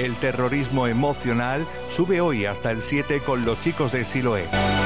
El terrorismo emocional sube hoy hasta el 7 con los chicos de Siloé.